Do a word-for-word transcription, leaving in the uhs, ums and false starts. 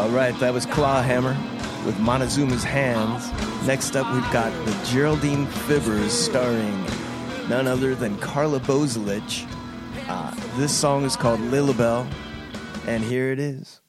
All right, that was Clawhammer with Montezuma's Hands. Next up, we've got the Geraldine Fibbers starring none other than Carla Bozulich. Uh, this song is called Lilibel, and here it is.